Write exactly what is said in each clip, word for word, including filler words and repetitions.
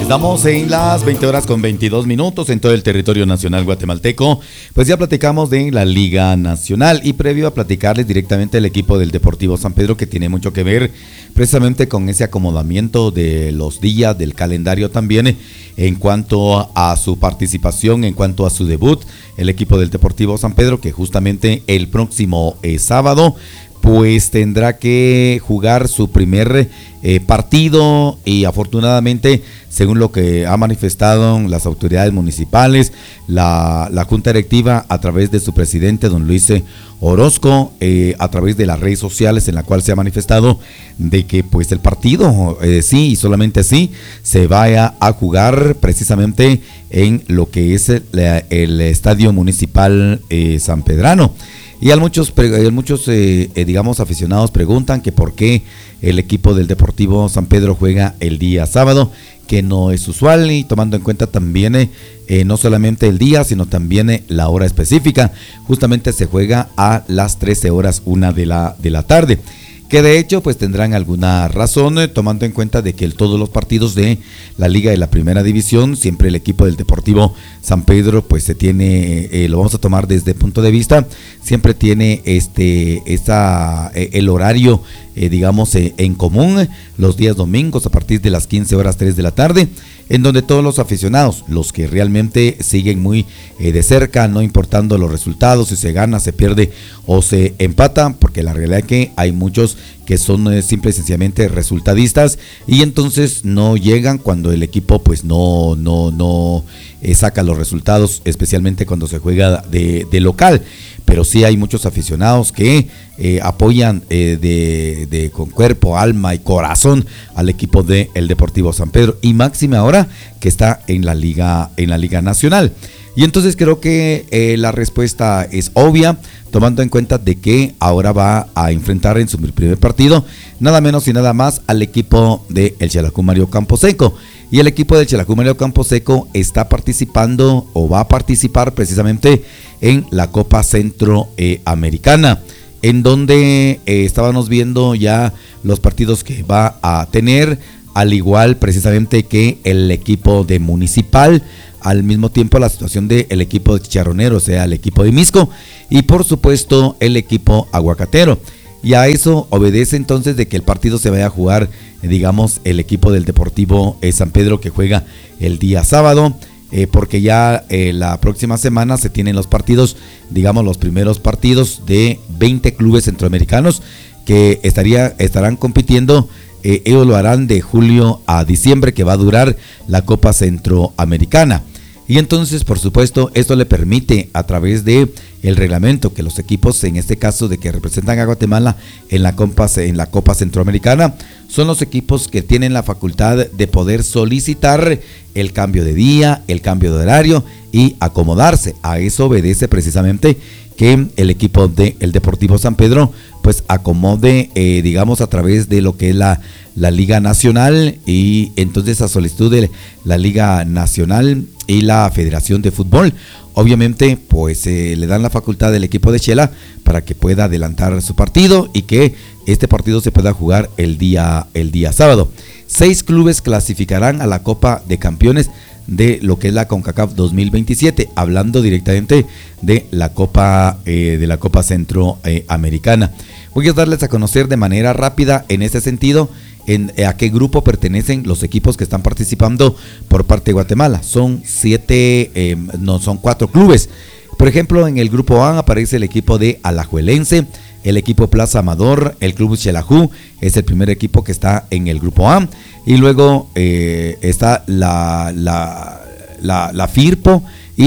Estamos en las veinte horas con veintidós minutos en todo el territorio nacional guatemalteco. Pues ya platicamos de la Liga Nacional y previo a platicarles directamente el equipo del Deportivo San Pedro, que tiene mucho que ver precisamente con ese acomodamiento de los días del calendario también en cuanto a su participación, en cuanto a su debut, el equipo del Deportivo San Pedro, que justamente el próximo eh, sábado pues tendrá que jugar su primer eh, partido y afortunadamente, según lo que ha manifestado las autoridades municipales, la, la Junta Directiva a través de su presidente, don Luis Orozco, eh, a través de las redes sociales en la cual se ha manifestado de que pues el partido eh, sí y solamente sí se vaya a jugar precisamente en lo que es el, el Estadio Municipal eh, Sanpedrano. Y a muchos, muchos eh, eh, digamos, aficionados preguntan que por qué el equipo del Deportivo San Pedro juega el día sábado, que no es usual, y tomando en cuenta también eh, eh, no solamente el día, sino también eh, la hora específica. Justamente se juega a las trece horas, una de la, de la tarde. Que de hecho pues tendrán alguna razón, eh, tomando en cuenta de que el, todos los partidos de la Liga de la Primera División, siempre el equipo del Deportivo San Pedro pues se tiene, eh, lo vamos a tomar desde el punto de vista, siempre tiene este esta, eh, el horario eh, digamos eh, en común, los días domingos a partir de las quince horas tres de la tarde, en donde todos los aficionados, los que realmente siguen muy eh, de cerca, no importando los resultados, si se gana, se pierde o se empata, porque la realidad es que hay muchos que son eh, simple y sencillamente resultadistas y entonces no llegan cuando el equipo pues no, no, no eh, saca los resultados, especialmente cuando se juega de, de local. Pero sí hay muchos aficionados que eh, apoyan eh, de, de con cuerpo, alma y corazón al equipo del de Deportivo San Pedro, y máxima ahora que está en la Liga, en la Liga Nacional. Y entonces creo que eh, la respuesta es obvia, tomando en cuenta de que ahora va a enfrentar en su primer partido nada menos y nada más al equipo del Xelajú Mario Camposeco. Y el equipo del Xelajú Mario Camposeco está participando o va a participar precisamente en la Copa Centroamericana, eh, en donde eh, estábamos viendo ya los partidos que va a tener, al igual precisamente que el equipo de Municipal, al mismo tiempo la situación del equipo de Chicharronero, o sea, el equipo de Misco, y por supuesto el equipo aguacatero. Y a eso obedece entonces de que el partido se vaya a jugar, digamos, el equipo del Deportivo eh, San Pedro, que juega el día sábado, eh, porque ya eh, la próxima semana se tienen los partidos, digamos, los primeros partidos de veinte clubes centroamericanos que estaría, estarán compitiendo. Eh, ellos lo harán de julio a diciembre, que va a durar la Copa Centroamericana. Y entonces, por supuesto, esto le permite a través de el reglamento que los equipos, en este caso de que representan a Guatemala en la Copa, en la Copa Centroamericana, son los equipos que tienen la facultad de poder solicitar el cambio de día, el cambio de horario y acomodarse. A eso obedece precisamente que el equipo del Deportivo San Pedro pues acomode, eh, digamos, a través de lo que es la, la Liga Nacional, y entonces a solicitud de la Liga Nacional y la Federación de Fútbol, obviamente pues eh, le dan la facultad del equipo de Xela para que pueda adelantar su partido y que este partido se pueda jugar el día, el día sábado. Seis clubes clasificarán a la Copa de Campeones de lo que es la CONCACAF dos mil veintisiete, hablando directamente de la Copa eh, de la Copa Centroamericana. Voy a darles a conocer de manera rápida en este sentido en eh, a qué grupo pertenecen los equipos que están participando por parte de Guatemala. Son siete, eh, no, son cuatro clubes. Por ejemplo, en el grupo A aparece el equipo de Alajuelense, el equipo Plaza Amador, el club Xelajú es el primer equipo que está en el grupo A, y luego eh, está la, la, la, la Firpo,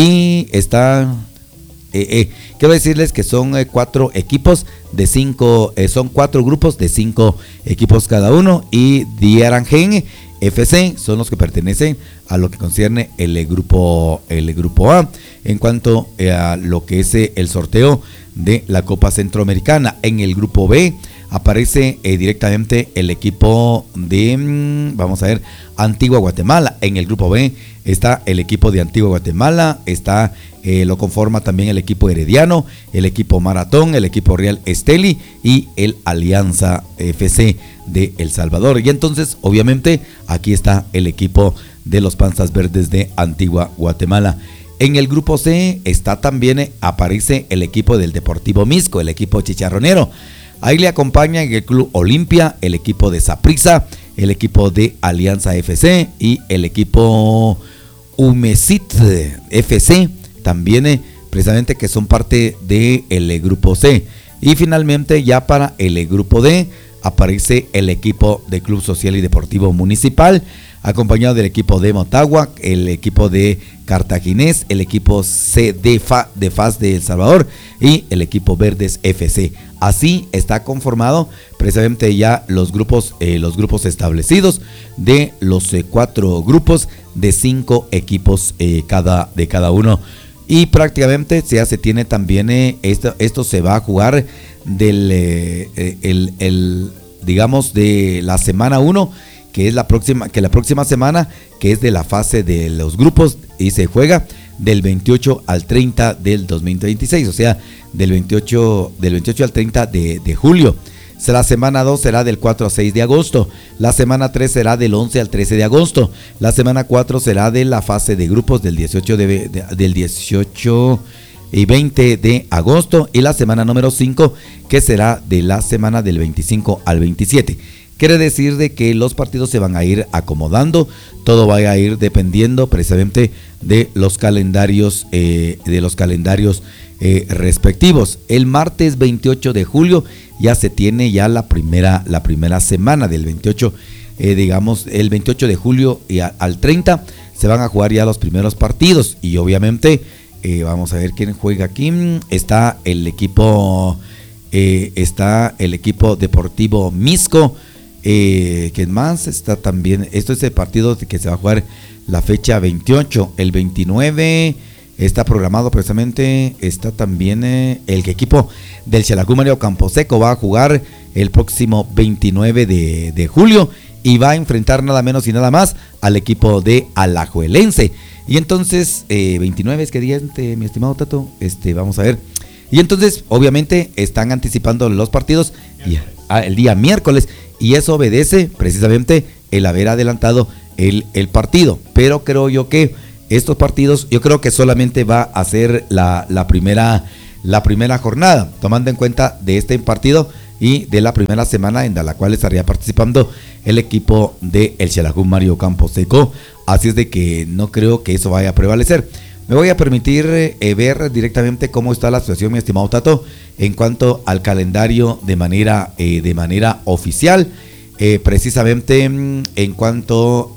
y está, eh, eh, quiero decirles que son eh, cuatro equipos de cinco, eh, son cuatro grupos de cinco equipos cada uno, y Diarangen F C son los que pertenecen a lo que concierne el grupo, el grupo A, en cuanto a lo que es el sorteo de la Copa Centroamericana. En el grupo B aparece eh, directamente el equipo de, vamos a ver, Antigua Guatemala. En el grupo B está el equipo de Antigua Guatemala, está eh, lo conforma también el equipo Herediano, el equipo Maratón, el equipo Real Esteli y el Alianza F C de El Salvador. Y entonces, obviamente, aquí está el equipo de los Panzas Verdes de Antigua Guatemala. En el grupo C está también, eh, aparece el equipo del Deportivo Misco, el equipo chicharronero. Ahí le acompañan el Club Olimpia, el equipo de Saprissa, el equipo de Alianza F C y el equipo Umesit F C, también eh, precisamente que son parte del de grupo C. Y finalmente ya para el grupo D aparece el equipo de Club Social y Deportivo Municipal, acompañado del equipo de Motagua, el equipo de Cartaginés, el equipo C de, Fa, de F A S de El Salvador y el equipo Verdes F C. Así está conformado precisamente ya los grupos, eh, los grupos establecidos de los eh, cuatro grupos de cinco equipos eh, cada, de cada uno. Y prácticamente ya se tiene también, eh, esto, esto se va a jugar del, eh, el, el, digamos, de la semana uno, que es la próxima, que la próxima semana, que es de la fase de los grupos, y se juega del veintiocho al treinta del dos mil veintiséis, o sea, del veintiocho, del veintiocho al treinta de, de julio. La semana dos será del cuatro a seis de agosto, la semana tres será del once al trece de agosto, la semana cuatro será de la fase de grupos del dieciocho, de, de, del dieciocho y veinte de agosto, y la semana número cinco, que será de la semana del veinticinco al veintisiete. Quiere decir de que los partidos se van a ir acomodando, todo va a ir dependiendo precisamente de los calendarios, eh, de los calendarios eh, respectivos. El martes veintiocho de julio ya se tiene ya la primera, la primera semana del veintiocho, eh, digamos, el veintiocho de julio y a, al treinta se van a jugar ya los primeros partidos, y obviamente eh, vamos a ver quién juega aquí. Está el equipo, eh, está el equipo Deportivo Misco. Eh, ¿Qué más? Está también, esto es el partido que se va a jugar la fecha veintiocho, el veintinueve está programado precisamente, está también eh, el equipo del Xelajú Mario Camposeco va a jugar el próximo veintinueve de, de julio y va a enfrentar nada menos y nada más al equipo de Alajuelense. Y entonces, eh, veintinueve es que día, este, mi estimado Tato, este, vamos a ver. Y entonces, obviamente, están anticipando los partidos y, ah, el día miércoles. Y eso obedece precisamente el haber adelantado el, el partido. Pero creo yo que estos partidos, yo creo que solamente va a ser la, la, primera, la primera jornada, tomando en cuenta de este partido y de la primera semana en la cual estaría participando el equipo de el Xelajú Mario Camposeco. Así es de que no creo que eso vaya a prevalecer. Me voy a permitir eh, ver directamente cómo está la situación, mi estimado Tato, en cuanto al calendario de manera, eh, de manera oficial, eh, precisamente en cuanto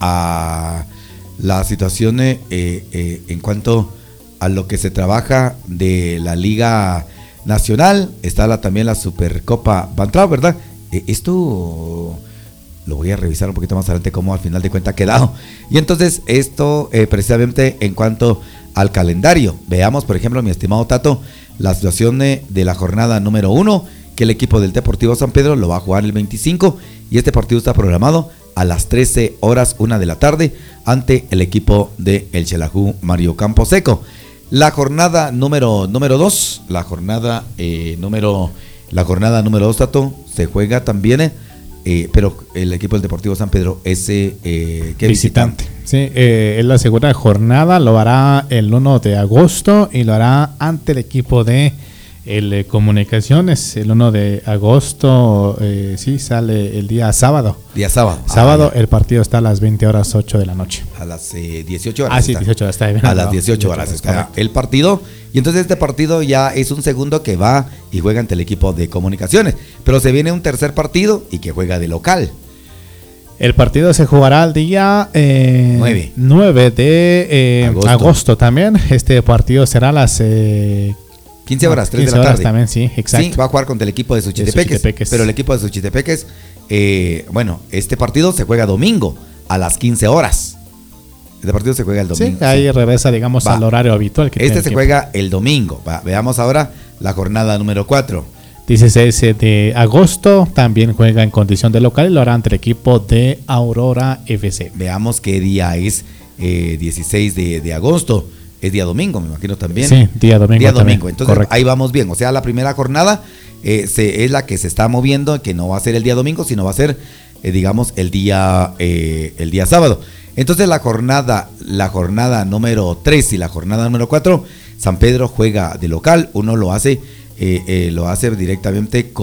a la situación, eh, eh, en cuanto a lo que se trabaja de la Liga Nacional. Está la, también la Supercopa Bantrao, ¿verdad? Eh, esto lo voy a revisar un poquito más adelante cómo al final de cuentas ha quedado. Y entonces esto eh, precisamente en cuanto al calendario. Veamos, por ejemplo, mi estimado Tato, la situación de, de la jornada número uno, que el equipo del Deportivo San Pedro lo va a jugar el veinticinco, y este partido está programado a las trece horas, una de la tarde, ante el equipo de el Xelajú Mario Camposeco. La jornada número número dos, la jornada eh, número la jornada número dos, Tato, se juega también, eh, pero el equipo del Deportivo San Pedro es eh, ¿qué visitante? visitante. Sí, eh, es la segunda jornada, lo hará el uno de agosto y lo hará ante el equipo de el eh, Comunicaciones. El uno de agosto, eh, sí, sale el día sábado. Día sábado. Sábado, ah, el partido está a las veinte horas, ocho de la noche. A las eh, dieciocho horas. Ah, sí, dieciocho horas está bien. A las dieciocho horas está el partido. Y entonces este partido ya es un segundo que va y juega ante el equipo de Comunicaciones. Pero se viene un tercer partido y que juega de local. El partido se jugará el día eh, nueve de eh, agosto. agosto también. Este partido será a las eh, quince horas, tres de la tarde. También, sí, exacto. Sí, va a jugar contra el equipo de Suchitepeques. de Suchitepeques. Pero el equipo de Suchitepeques, eh, bueno, este partido se juega domingo a las quince horas. Este partido se juega el domingo. Sí, ahí sí. regresa, digamos, va. al horario habitual. Que este se tiempo. juega el domingo. Va. Veamos ahora la jornada número cuatro. dieciséis de agosto también juega en condición de local y lo hará ante el equipo de Aurora F C. Veamos qué día es eh, dieciséis de agosto. Es día domingo, me imagino también. Sí, día domingo. Día domingo. Entonces correcto. Ahí vamos bien. O sea, la primera jornada eh, se, es la que se está moviendo, que no va a ser el día domingo, sino va a ser, eh, digamos, el día, eh, el día sábado. Entonces la jornada, la jornada número tres y la jornada número cuatro, San Pedro juega de local. Uno lo hace, eh, eh, lo hace directamente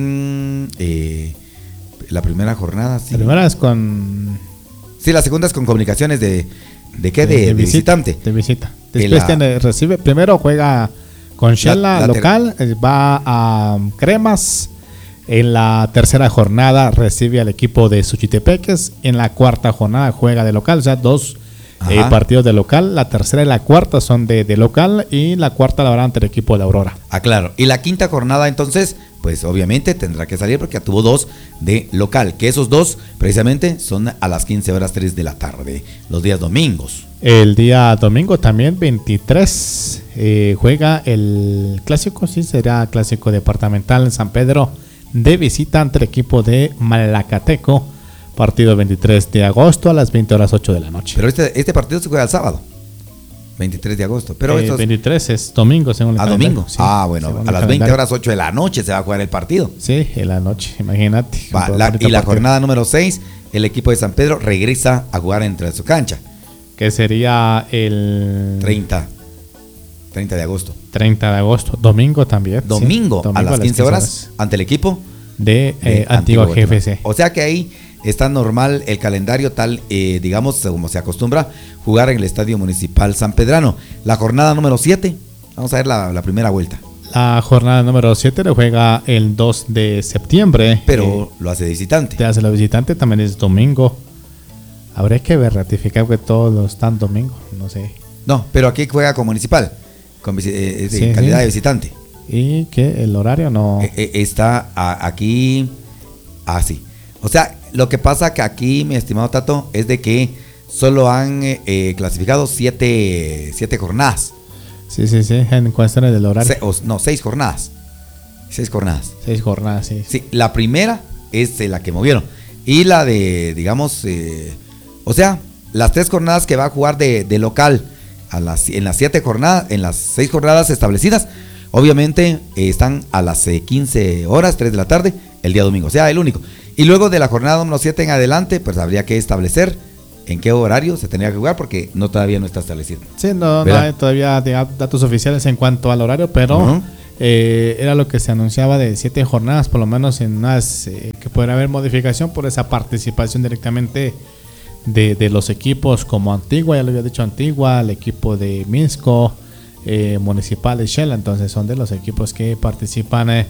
con eh, la primera jornada. Sí. La primera es con... Sí, la segunda es con Comunicaciones de... ¿De qué? De, de, de, de visita, visitante. De visita. Después la, tiene, recibe, primero juega con Shela la, la local, ter- va a Cremas. En la tercera jornada recibe al equipo de Suchitepeques. En la cuarta jornada juega de local, o sea, dos eh, partidos de local. La tercera y la cuarta son de, de local y la cuarta la hará ante el equipo de Aurora. Ah, claro. Y la quinta jornada entonces, pues obviamente tendrá que salir porque tuvo dos de local, que esos dos precisamente son a las quince horas tres de la tarde, los días domingos. El día domingo también, veintitrés, eh, juega el clásico, sí, será clásico departamental en San Pedro de visita ante el equipo de Malacateco. Partido veintitrés de agosto a las veinte horas ocho de la noche. Pero este, este partido se juega el sábado, veintitrés de agosto. Pero eh, estos... veintitrés es domingo, según el ¿A calendario. domingo? Sí, ah, bueno, a las veinte horas ocho de la noche se va a jugar el partido. Sí, en la noche, imagínate. Va, la, y la jornada número seis, el equipo de San Pedro regresa a jugar entre su cancha. Que sería el... treinta, treinta de agosto. treinta de agosto, domingo también. Domingo, sí, domingo a las quince horas, ante el equipo de, de eh, Antigua G F C. O sea que ahí está normal el calendario tal, eh, digamos, como se acostumbra, jugar en el Estadio Municipal San Pedrano. La jornada número siete, vamos a ver la, la primera vuelta. La jornada número siete lo juega el dos de septiembre. Pero eh, lo hace de visitante. Te hace la visitante, también es domingo. Habría que ver, ratificar que todos están domingo, no sé. No, pero aquí juega con Municipal, con, eh, sí, en calidad sí. de visitante. Y que el horario no... Eh, eh, está a, aquí, así. O sea, lo que pasa que aquí, mi estimado Tato, es de que solo han eh, clasificado siete, siete jornadas. Sí, sí, sí, en cuestiones del horario. Se, o, no, seis jornadas. Seis jornadas. Seis jornadas, sí. Sí, la primera es eh, la que movieron. Y la de, digamos, eh, o sea, las tres jornadas que va a jugar de, de local a las, en las siete jornadas, en las seis jornadas establecidas, obviamente eh, están a las eh, quince horas, tres de la tarde, el día domingo, o sea, el único. Y luego de la jornada número siete en adelante, pues habría que establecer en qué horario se tendría que jugar, porque no todavía no está establecido. Sí, no, no hay todavía datos oficiales en cuanto al horario, pero uh-huh. eh, era lo que se anunciaba de siete jornadas, por lo menos en unas, eh, que podría haber modificación por esa participación directamente de, de los equipos como Antigua, ya lo había dicho Antigua, el equipo de Minsko, eh, Municipal de Shela, entonces son de los equipos que participan eh,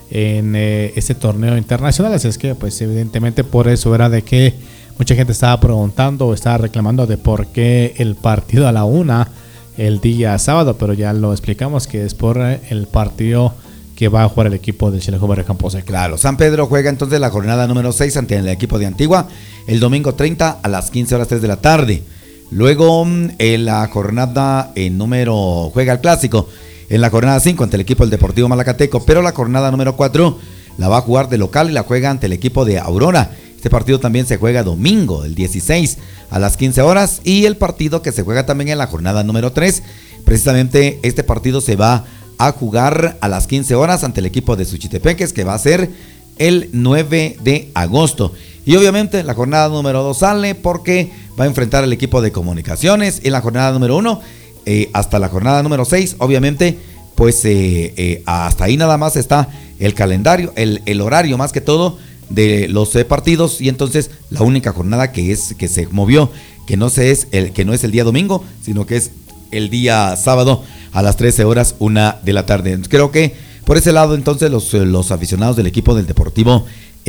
en eh, este torneo internacional, así es que pues evidentemente por eso era de que mucha gente estaba preguntando o estaba reclamando de por qué el partido a la una el día sábado, pero ya lo explicamos que es por el partido que va a jugar el equipo del Xelajú Barrio Campo Seco. Claro, San Pedro juega entonces la jornada número seis ante el equipo de Antigua el domingo treinta a las quince horas tres de la tarde. Luego en la jornada en número juega el clásico en la jornada cinco ante el equipo del Deportivo Malacateco, pero la jornada número cuatro la va a jugar de local y la juega ante el equipo de Aurora. Este partido también se juega domingo, el dieciséis a las quince horas, y el partido que se juega también en la jornada número tres, precisamente este partido se va a jugar a las quince horas ante el equipo de Suchitepeques, que va a ser el nueve de agosto. Y obviamente la jornada número dos sale porque va a enfrentar al equipo de Comunicaciones en la jornada número uno, eh, hasta la jornada número seis, obviamente, pues eh, eh, hasta ahí nada más está el calendario, el, el horario más que todo, de los eh, partidos, y entonces la única jornada que es que se movió, que no se es el que no es el día domingo, sino que es el día sábado a las trece horas, una de la tarde. Creo que por ese lado entonces los, los aficionados del equipo del Deportivo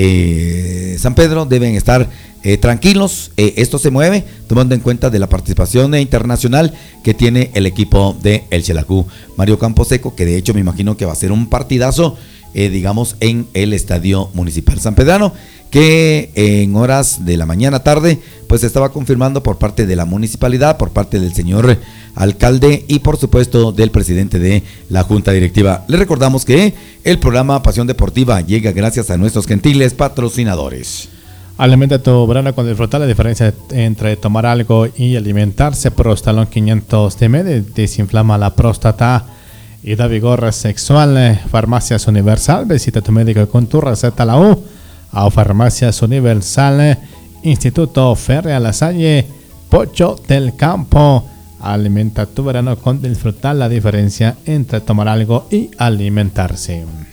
eh, San Pedro deben estar eh, tranquilos. Eh, esto se mueve tomando en cuenta de la participación internacional que tiene el equipo de el Xelajú Mario Camposeco, que de hecho me imagino que va a ser un partidazo. Eh, digamos en el Estadio Municipal San Pedrano, que en horas de la mañana tarde pues se estaba confirmando por parte de la municipalidad, por parte del señor alcalde y por supuesto del presidente de la Junta Directiva. Les recordamos que el programa Pasión Deportiva llega gracias a nuestros gentiles patrocinadores. Alimenta tu verano con disfrutar. La diferencia entre tomar algo y alimentarse. Prostalón quinientos D M desinflama la próstata y da vigor sexual. Farmacias Universal, visita a tu médico con tu receta la U. A Farmacias Universal, Instituto Ferre Alasalle, Pocho del Campo. Alimenta tu verano con disfrutar la diferencia entre tomar algo y alimentarse.